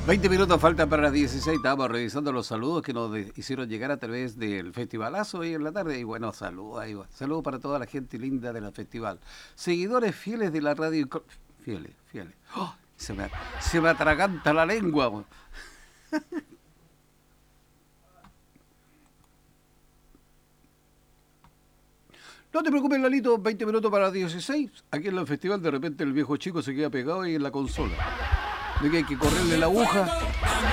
20 minutos faltan para las 16. Estábamos revisando los saludos que nos hicieron llegar a través del festivalazo hoy en la tarde. Y bueno, saludos ahí va. Saludos para toda la gente linda del festival. Seguidores fieles de la radio. Fieles, fieles. ¡Oh! Se me atraganta la lengua. Bo. No te preocupes, Lalito. 20 minutos para las 16. Aquí en el festival de repente el viejo chico se queda pegado ahí en la consola. De que hay que correrle la aguja.